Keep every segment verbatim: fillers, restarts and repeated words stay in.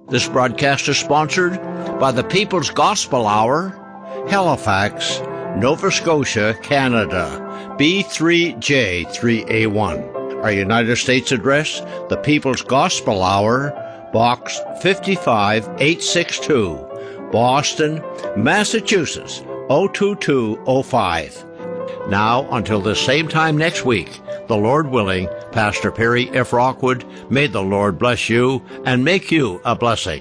This broadcast is sponsored by the People's Gospel Hour, Halifax, Nova Scotia, Canada, B three J three A one. Our United States address, the People's Gospel Hour, Box five eight six two, Boston, Massachusetts, oh two two oh five. Now, until the same time next week, the Lord willing, Pastor Perry F. Rockwood, may the Lord bless you and make you a blessing.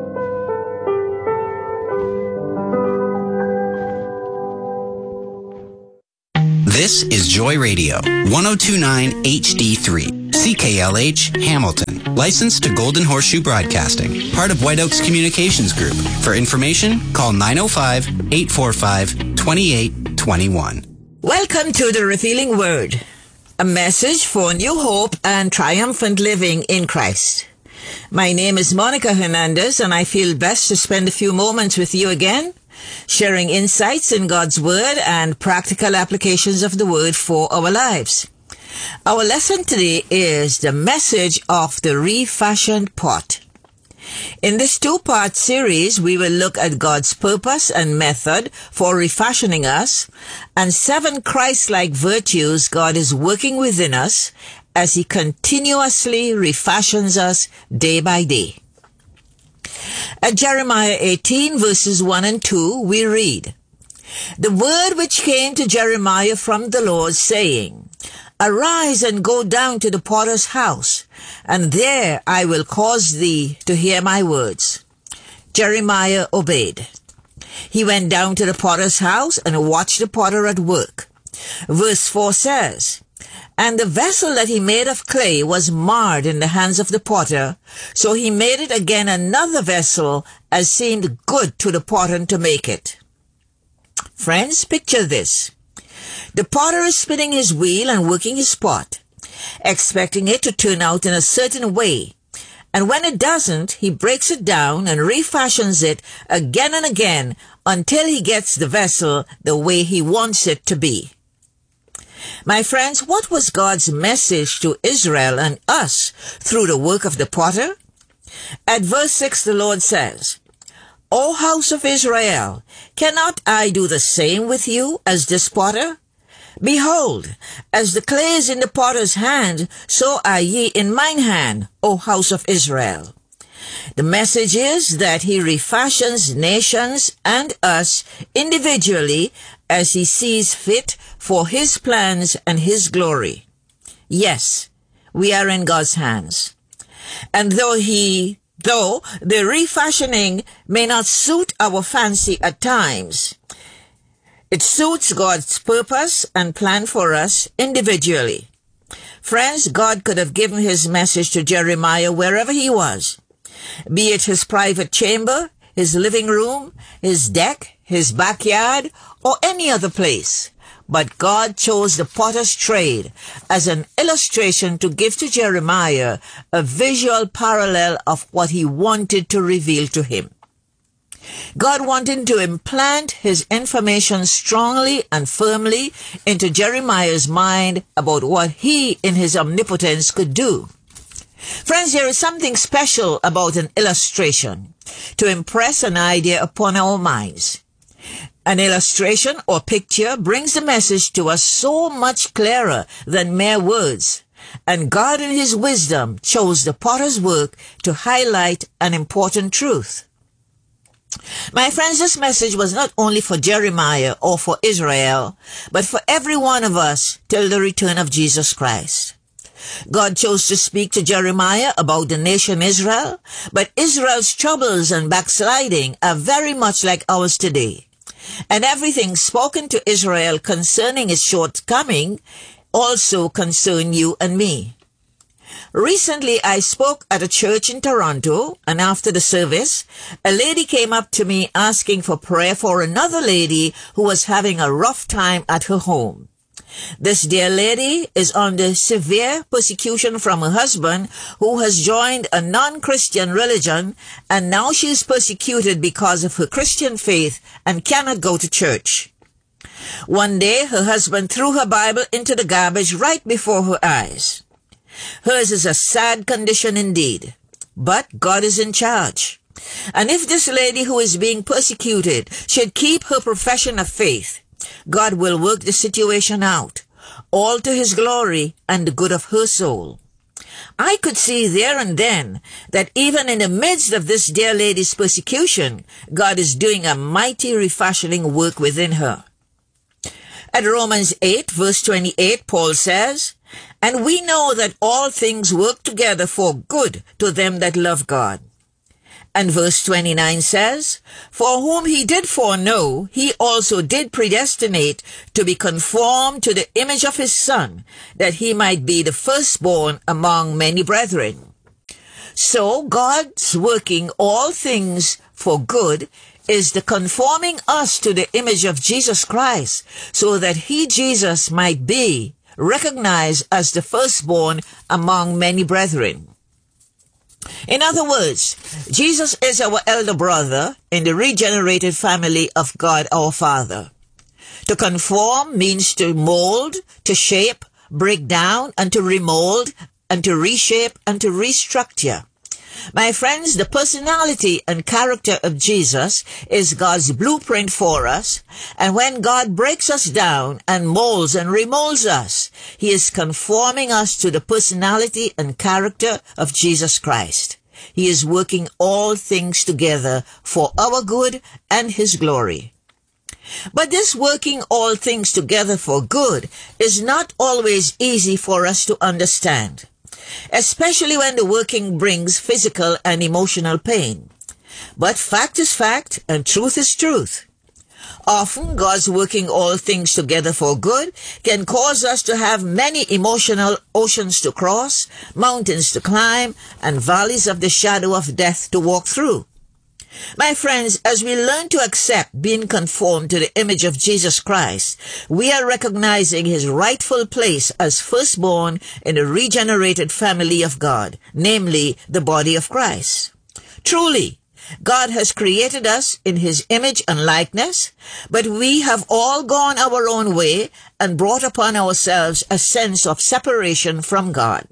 This is Joy Radio, one oh two point nine H D three, C K L H, Hamilton. Licensed to Golden Horseshoe Broadcasting, part of White Oaks Communications Group. For information, call nine oh five, eight four five, two eight two one. Welcome to the Revealing Word, a message for new hope and triumphant living in Christ. My name is Monica Hernandez, and I feel blessed to spend a few moments with you again, sharing insights in God's Word and practical applications of the Word for our lives. Our lesson today is the message of the refashioned pot. In this two-part series, we will look at God's purpose and method for refashioning us and seven Christ-like virtues God is working within us as He continuously refashions us day by day. At Jeremiah eighteen, verses one and two, we read, "The word which came to Jeremiah from the Lord, saying, Arise and go down to the potter's house, and there I will cause thee to hear my words." Jeremiah obeyed. He went down to the potter's house and watched the potter at work. Verse four says, "And the vessel that he made of clay was marred in the hands of the potter, so he made it again another vessel as seemed good to the potter to make it." Friends, picture this. The potter is spinning his wheel and working his pot, expecting it to turn out in a certain way. And when it doesn't, he breaks it down and refashions it again and again until he gets the vessel the way he wants it to be. My friends, what was God's message to Israel and us through the work of the potter? At verse six, the Lord says, "O house of Israel, cannot I do the same with you as this potter? Behold, as the clay is in the potter's hand, so are ye in mine hand, O house of Israel." The message is that He refashions nations and us individually as He sees fit for His plans and His glory. Yes, we are in God's hands. And though He, though the refashioning may not suit our fancy at times, it suits God's purpose and plan for us individually. Friends, God could have given His message to Jeremiah wherever he was, be it his private chamber, his living room, his deck, his backyard, or any other place. But God chose the potter's trade as an illustration to give to Jeremiah a visual parallel of what He wanted to reveal to him. God wanted to implant His information strongly and firmly into Jeremiah's mind about what He in His omnipotence could do. Friends, there is something special about an illustration to impress an idea upon our minds. An illustration or picture brings the message to us so much clearer than mere words, and God in His wisdom chose the potter's work to highlight an important truth. My friends, this message was not only for Jeremiah or for Israel, but for every one of us till the return of Jesus Christ. God chose to speak to Jeremiah about the nation Israel, but Israel's troubles and backsliding are very much like ours today. And everything spoken to Israel concerning its shortcoming also concern you and me. Recently, I spoke at a church in Toronto, and after the service, a lady came up to me asking for prayer for another lady who was having a rough time at her home. This dear lady is under severe persecution from her husband, who has joined a non-Christian religion, and now she is persecuted because of her Christian faith and cannot go to church. One day, her husband threw her Bible into the garbage right before her eyes. Hers is a sad condition indeed. but God is in charge. And if this lady who is being persecuted should keep her profession of faith, God will work the situation out, all to his glory and the good of her soul. I could see there and then that even in the midst of this dear lady's persecution, God is doing a mighty refashioning work within her. At Romans eight, verse twenty-eight, Paul says, "And we know that all things work together for good to them that love God." And verse twenty-nine says, "For whom he did foreknow, he also did predestinate to be conformed to the image of his Son, that he might be the firstborn among many brethren." So God's working all things for good is the conforming us to the image of Jesus Christ, so that he, Jesus, might be recognized as the firstborn among many brethren. In other words, Jesus is our elder brother in the regenerated family of God our Father. To conform means to mold, to shape, break down, and to remold, and to reshape, and to restructure. My friends, the personality and character of Jesus is God's blueprint for us, and when God breaks us down and molds and remolds us, he is conforming us to the personality and character of Jesus Christ. He is working all things together for our good and his glory. But this working all things together for good is not always easy for us to understand, especially when the working brings physical and emotional pain. But fact is fact and truth is truth. Often God's working all things together for good can cause us to have many emotional oceans to cross, mountains to climb, and valleys of the shadow of death to walk through. My friends, as we learn to accept being conformed to the image of Jesus Christ, we are recognizing his rightful place as firstborn in the regenerated family of God, namely the body of Christ. Truly, God has created us in his image and likeness, but we have all gone our own way and brought upon ourselves a sense of separation from God.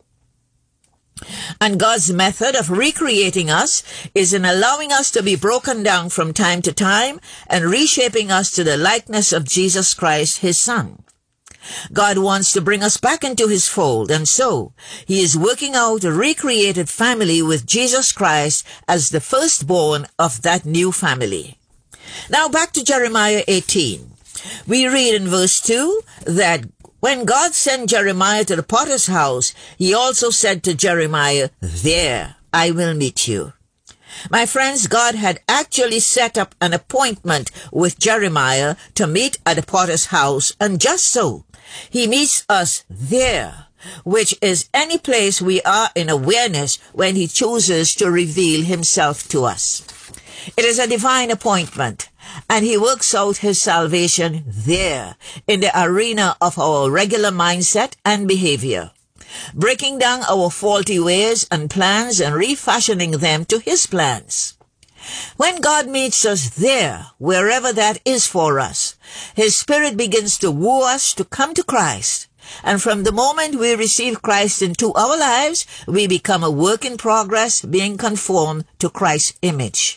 And God's method of recreating us is in allowing us to be broken down from time to time and reshaping us to the likeness of Jesus Christ, his Son. God wants to bring us back into his fold, and so he is working out a recreated family with Jesus Christ as the firstborn of that new family. Now back to Jeremiah eighteen. We read in verse two that when God sent Jeremiah to the potter's house, he also said to Jeremiah, "There I will meet you." My friends, God had actually set up an appointment with Jeremiah to meet at the potter's house, and just so, he meets us there, which is any place we are in awareness when he chooses to reveal himself to us. It is a divine appointment, and he works out his salvation there, in the arena of our regular mindset and behavior, breaking down our faulty ways and plans and refashioning them to his plans. When God meets us there, wherever that is for us, his Spirit begins to woo us to come to Christ. And from the moment we receive Christ into our lives, we become a work in progress, being conformed to Christ's image.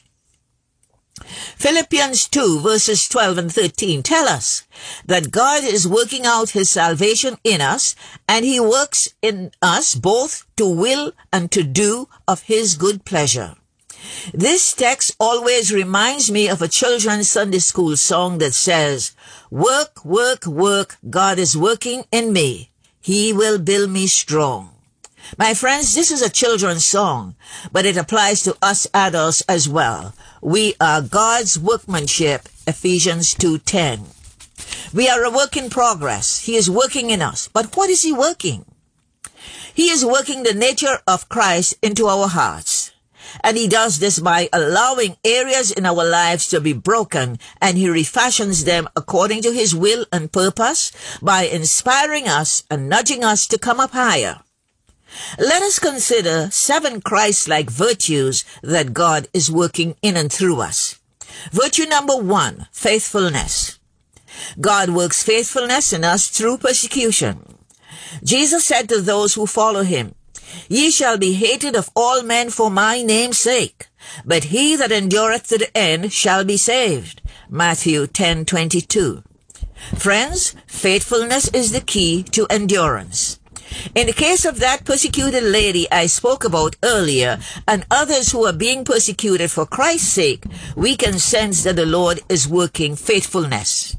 Philippians two verses twelve and thirteen tell us that God is working out his salvation in us, and he works in us both to will and to do of his good pleasure. This text always reminds me of a children's Sunday school song that says, "Work, work, work, God is working in me. He will build me strong." My friends, this is a children's song, but it applies to us adults as well. We are God's workmanship, Ephesians two ten. We are a work in progress. He is working in us. But what is he working? He is working the nature of Christ into our hearts. And he does this by allowing areas in our lives to be broken, and he refashions them according to his will and purpose by inspiring us and nudging us to come up higher. Let us consider seven Christ-like virtues that God is working in and through us. Virtue number one, faithfulness. God works faithfulness in us through persecution. Jesus said to those who follow him, Ye shall be hated of all men for my name's sake, but he that endureth to the end shall be saved. Matthew ten twenty-two. Friends, faithfulness is the key to endurance. In the case of that persecuted lady I spoke about earlier, and others who are being persecuted for Christ's sake, we can sense that the Lord is working faithfulness.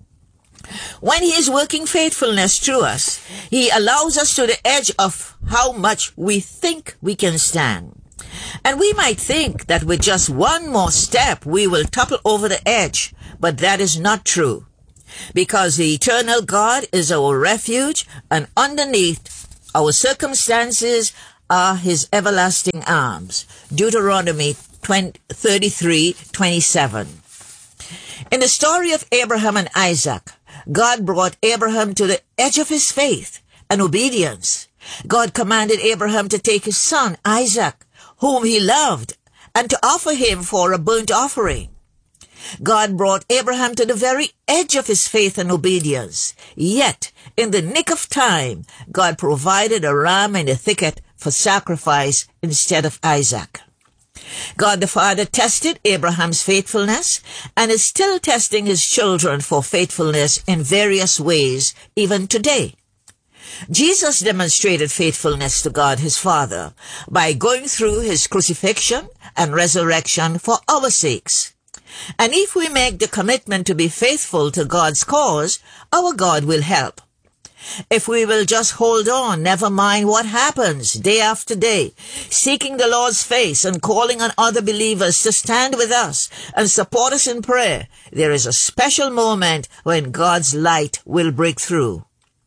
When he is working faithfulness through us, he allows us to the edge of how much we think we can stand. And we might think that with just one more step we will topple over the edge, but that is not true. Because the eternal God is our refuge, and underneath our circumstances are his everlasting arms. Deuteronomy thirty-three twenty-seven. In the story of Abraham and Isaac, God brought Abraham to the edge of his faith and obedience. God commanded Abraham to take his son, Isaac, whom he loved, and to offer him for a burnt offering. God brought Abraham to the very edge of his faith and obedience. Yet, in the nick of time, God provided a ram in the thicket for sacrifice instead of Isaac. God the Father tested Abraham's faithfulness and is still testing his children for faithfulness in various ways, even today. Jesus demonstrated faithfulness to God his Father by going through his crucifixion and resurrection for our sakes. And if we make the commitment to be faithful to God's cause, our God will help. If we will just hold on, never mind what happens day after day, seeking the Lord's face and calling on other believers to stand with us and support us in prayer, there is a special moment when God's light will break through.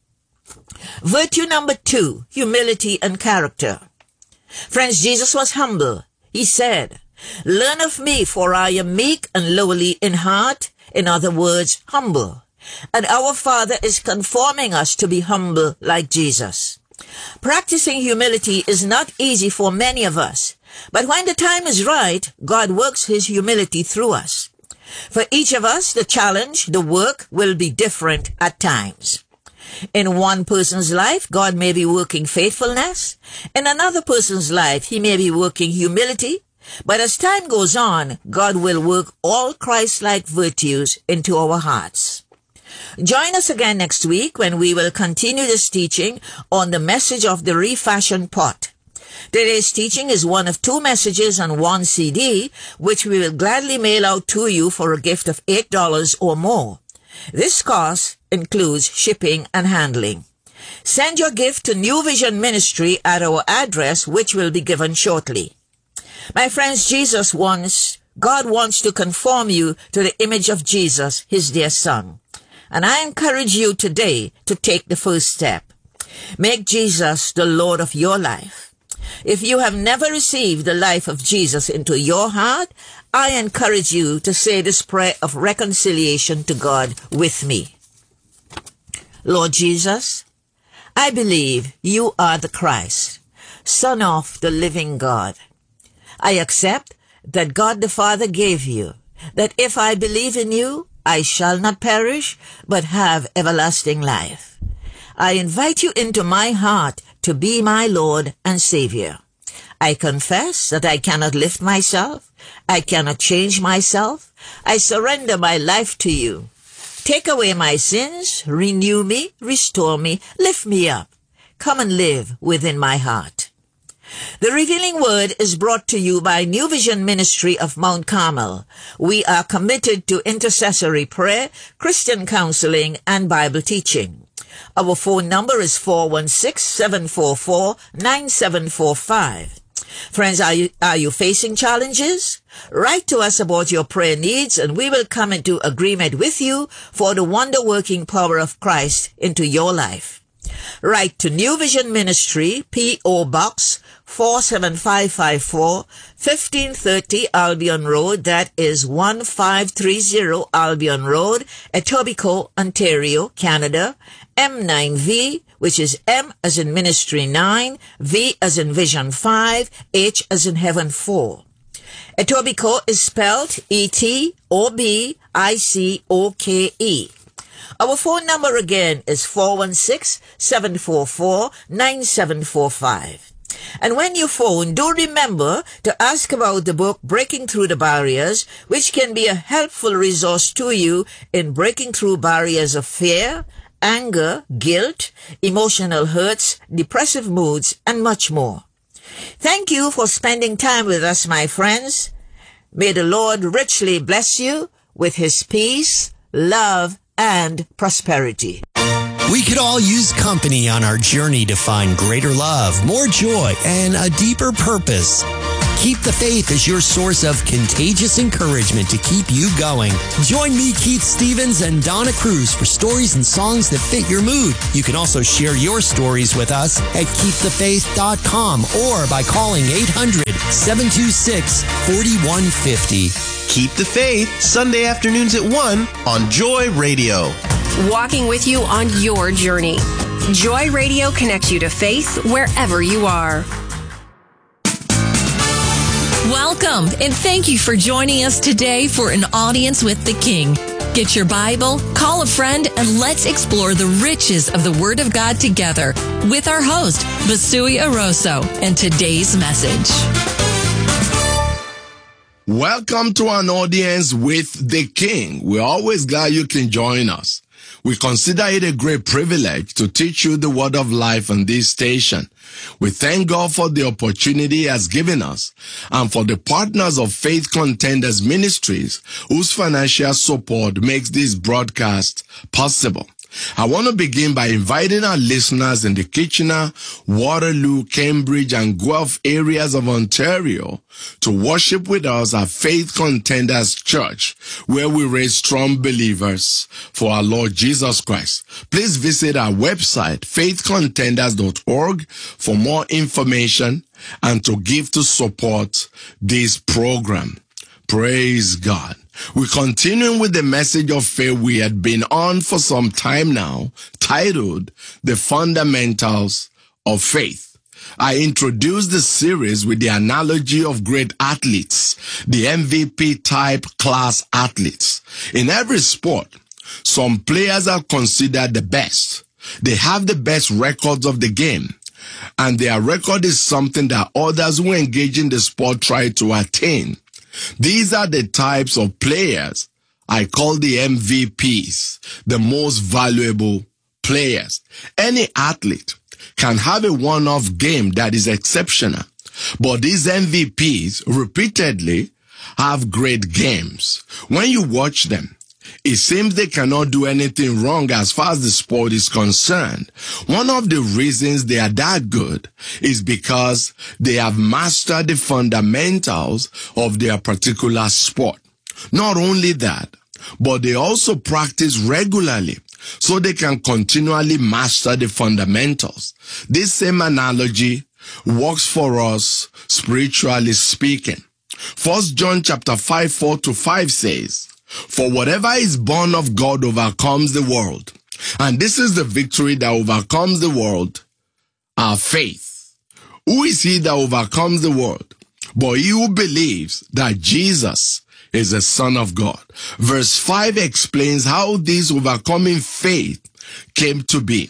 Virtue number two, humility and character. Friends, Jesus was humble. He said, "Learn of me, for I am meek and lowly in heart," in other words, humble. And our Father is conforming us to be humble like Jesus. Practicing humility is not easy for many of us, but when the time is right, God works his humility through us. For each of us, the challenge, the work will be different at times. In one person's life, God may be working faithfulness. In another person's life, he may be working humility. But as time goes on, God will work all Christ-like virtues into our hearts. Join us again next week when we will continue this teaching on the message of the refashioned pot. Today's teaching is one of two messages on one C D, which we will gladly mail out to you for a gift of eight dollars or more. This cost includes shipping and handling. Send your gift to New Vision Ministry at our address, which will be given shortly. My friends, Jesus wants, God wants to conform you to the image of Jesus, his dear Son. And I encourage you today to take the first step. Make Jesus the Lord of your life. If you have never received the life of Jesus into your heart, I encourage you to say this prayer of reconciliation to God with me. Lord Jesus, I believe you are the Christ, Son of the living God. I accept that God the Father gave you, that if I believe in you, I shall not perish, but have everlasting life. I invite you into my heart to be my Lord and Savior. I confess that I cannot lift myself. I cannot change myself. I surrender my life to you. Take away my sins, renew me, restore me, lift me up. Come and live within my heart. The Revealing Word is brought to you by New Vision Ministry of Mount Carmel. We are committed to intercessory prayer, Christian counseling, and Bible teaching. Our phone number is four one six, seven four four, nine seven four five. Friends, are you, are you facing challenges? Write to us about your prayer needs, and we will come into agreement with you for the wonder-working power of Christ into your life. Write to New Vision Ministry, P O Box four seven five five four, fifteen thirty Albion Road. That is one five three zero Albion Road, Etobicoke, Ontario, Canada. M nine V, which is M as in Ministry nine, V as in Vision five, H as in Heaven four. Etobicoke is spelled E T O B I C O K E. Our phone number again is four one six, seven four four, nine seven four five. And when you phone, do remember to ask about the book Breaking Through the Barriers, which can be a helpful resource to you in breaking through barriers of fear, anger, guilt, emotional hurts, depressive moods, and much more. Thank you for spending time with us, my friends. May the Lord richly bless you with his peace, love, and prosperity. We could all use company on our journey to find greater love, more joy, and a deeper purpose. Keep the Faith as your source of contagious encouragement to keep you going. Join me, Keith Stevens, and Donna Cruz for stories and songs that fit your mood. You can also share your stories with us at keep the faith dot com or by calling eight hundred, seven two six, four one five zero. Keep the Faith, Sunday afternoons at one on Joy Radio. Walking with you on your journey. Joy Radio connects you to faith wherever you are. Welcome, and thank you for joining us today for an audience with the King. Get your Bible, call a friend, and let's explore the riches of the Word of God together with our host, Basui Aroso, and today's message. Welcome to an audience with the King. We're always glad you can join us. We consider it a great privilege to teach you the word of life on this station. We thank God for the opportunity he has given us and for the partners of Faith Contenders Ministries whose financial support makes this broadcast possible. I want to begin by inviting our listeners in the Kitchener, Waterloo, Cambridge, and Guelph areas of Ontario to worship with us at Faith Contenders Church, where we raise strong believers for our Lord Jesus Christ. Please visit our website, faith contenders dot org, for more information and to give to support this program. Praise God. We're continuing with the message of faith we had been on for some time now, titled The Fundamentals of Faith. I introduced the series with the analogy of great athletes, the M V P type class athletes. In every sport, some players are considered the best. They have the best records of the game, and their record is something that others who engage in the sport try to attain. These are the types of players I call the M V Ps, the most valuable players. Any athlete can have a one-off game that is exceptional, but these M V Ps repeatedly have great games. When you watch them, it seems they cannot do anything wrong as far as the sport is concerned. One of the reasons they are that good is because they have mastered the fundamentals of their particular sport. Not only that, but they also practice regularly so they can continually master the fundamentals. This same analogy works for us spiritually speaking. First John chapter five, four to five says, "For whatever is born of God overcomes the world. And this is the victory that overcomes the world, our faith. Who is he that overcomes the world? But he who believes that Jesus is the Son of God." Verse five explains how this overcoming faith came to be.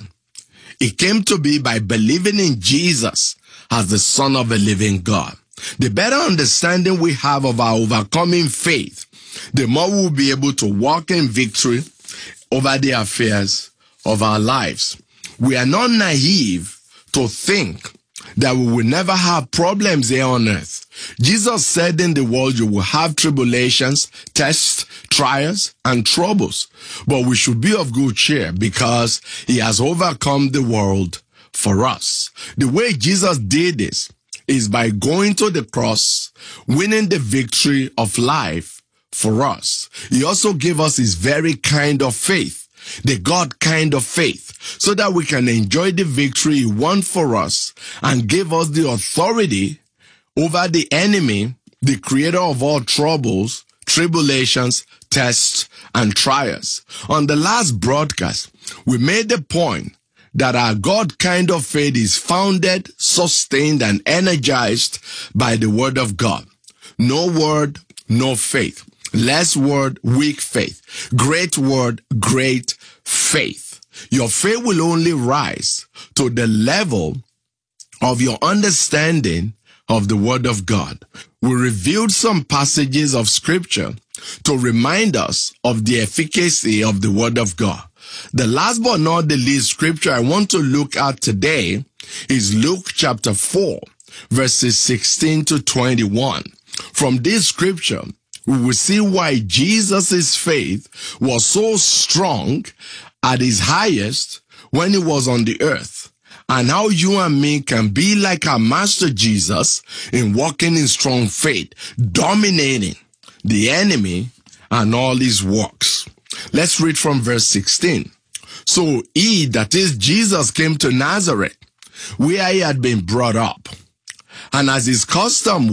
It came to be by believing in Jesus as the Son of a living God. The better understanding we have of our overcoming faith, the more we'll be able to walk in victory over the affairs of our lives. We are not naive to think that we will never have problems here on earth. Jesus said in the world you will have tribulations, tests, trials, and troubles. But we should be of good cheer because he has overcome the world for us. The way Jesus did this is by going to the cross, winning the victory of life for us. He also gave us his very kind of faith, the God kind of faith, so that we can enjoy the victory he won for us and give us the authority over the enemy, the creator of all troubles, tribulations, tests, and trials. On the last broadcast, we made the point that our God kind of faith is founded, sustained, and energized by the word of God. No word, no faith. Less word, weak faith. Great word, great faith. Your faith will only rise to the level of your understanding of the Word of God. We reviewed some passages of Scripture to remind us of the efficacy of the Word of God. The last but not the least scripture I want to look at today is Luke chapter four, verses sixteen to twenty-one. From this scripture, we will see why Jesus' faith was so strong at his highest when he was on the earth, and how you and me can be like our Master Jesus in walking in strong faith, dominating the enemy and all his works. Let's read from verse sixteen. So he, that is Jesus, came to Nazareth, where he had been brought up. And as his custom